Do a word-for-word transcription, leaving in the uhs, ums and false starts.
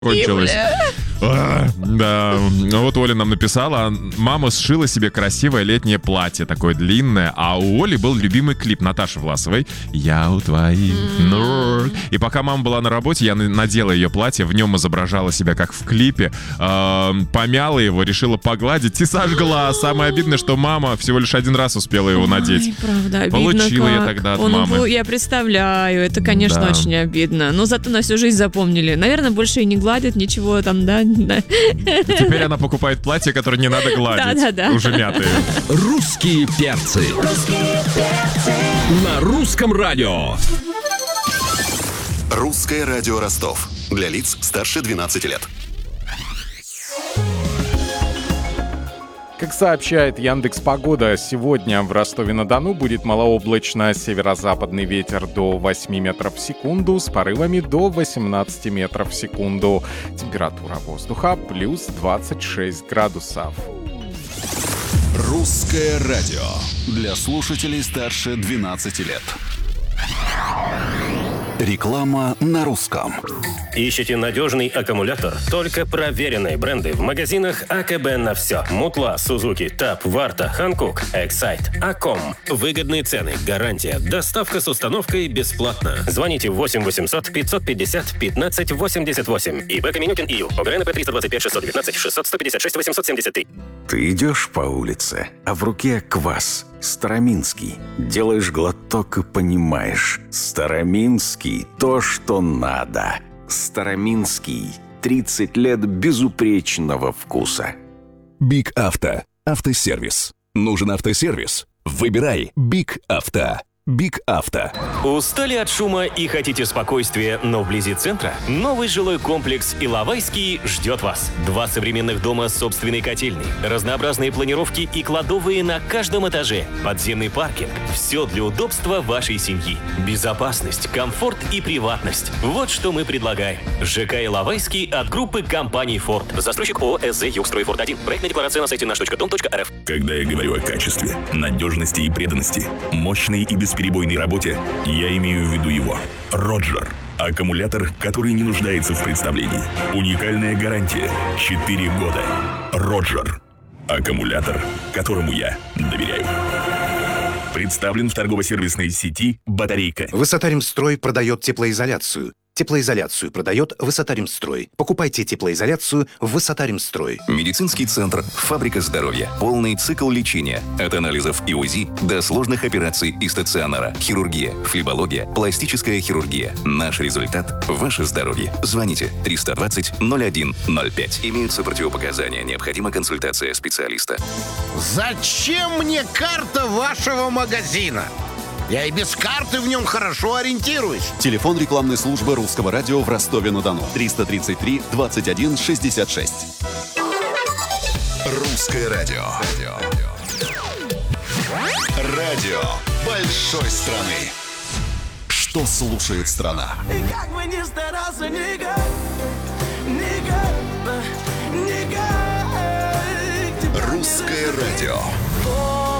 кончилось. А, да, ну вот Оля нам написала, мама сшила себе красивое летнее платье, такое длинное, а у Оли был любимый клип Наташи Власовой «Я у твоих ног». И пока мама была на работе, я надела ее платье, в нем изображала себя как в клипе, э, помяла его, решила погладить и сожгла. Самое обидное, что мама всего лишь один раз успела его надеть. Ой, правда, обидно. Получила как. я тогда от Он, мамы. Я представляю, это, конечно, Да. очень обидно. Но зато на всю жизнь запомнили. Наверное, больше и не гладят ничего там, да? Теперь она покупает платье, которое не надо гладить. Да-да-да. Уже мятые. Русские перцы. Русские перцы. На русском радио. Русское радио Ростов. Для лиц старше двенадцати лет. Как сообщает Яндекс.Погода, сегодня в Ростове-на-Дону будет малооблачно, северо-западный ветер до восьми метров в секунду с порывами до восемнадцати метров в секунду. Температура воздуха плюс двадцать шесть градусов. Русское радио. Для слушателей старше двенадцати лет. Реклама на русском. Ищите надежный аккумулятор? Только проверенные бренды в магазинах АКБ на все. Мутла, Сузуки, Тап, Варта, Ханкук, Эксайт, Аком. Выгодные цены, гарантия, доставка с установкой бесплатно. Звоните восемь восемьсот пятьсот пятьдесят пятнадцать восемьдесят восемь. ИБ Каменюкин ИЮ. ОГРНП триста двадцать пять шестьсот девятнадцать шестьсот сто пятьдесят шесть восемьсот семьдесят три. Ты идешь по улице, а в руке квас. Староминский. Делаешь глоток и понимаешь. Староминский – то, что надо. Староминский. тридцать лет безупречного вкуса. Биг Авто. Автосервис. Нужен автосервис? Выбирай Биг Авто. Биг Авто. Устали от шума и хотите спокойствия, но вблизи центра? Новый жилой комплекс Иловайский ждет вас. Два современных дома с собственной котельной, разнообразные планировки и кладовые на каждом этаже, подземный паркинг. Все для удобства вашей семьи. Безопасность, комфорт и приватность. Вот что мы предлагаем. ЖК Иловайский от группы компаний Форд. Застройщик ООО СЗ Югстрой Форд один. Проектная декларация на сайте наш точка дом точка рф. Когда я говорю о качестве, надежности и преданности, мощной и бесперебойной работе, я имею в виду его. Роджер. Аккумулятор, который не нуждается в представлении. Уникальная гарантия. четыре года. Роджер. Аккумулятор, которому я доверяю. Представлен в торгово-сервисной сети «Батарейка». Высотаримстрой продает теплоизоляцию. Теплоизоляцию продает Высотаримстрой. Покупайте теплоизоляцию в Высотаримстрой. Медицинский центр «Фабрика здоровья». Полный цикл лечения. От анализов и УЗИ до сложных операций и стационара. Хирургия, флебология, пластическая хирургия. Наш результат – ваше здоровье. Звоните триста двадцать ноль один ноль пять. Имеются противопоказания. Необходима консультация специалиста. Зачем мне карта вашего магазина? Я и без карты в нем хорошо ориентируюсь. Телефон рекламной службы Русского радио в Ростове-на-Дону. триста тридцать три двадцать один шестьдесят шесть. Русское радио. Радио большой страны. Что слушает страна? И как бы ни старался, никак, никак, никак. Русское радио.